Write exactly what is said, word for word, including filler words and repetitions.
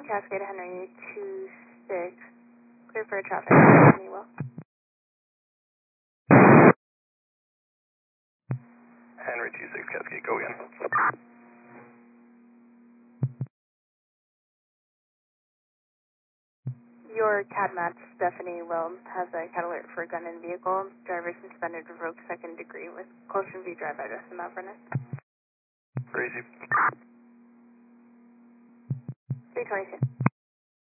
Cascade Henry two six, clear for traffic. Stephanie Will. Henry two six Cascade, go again. Your C A D match, Stephanie Will, has a C A D alert for gun in vehicle. Driver suspended, revoked second degree with Colston View Drive address in Mount Vernon. Crazy. three twenty-two.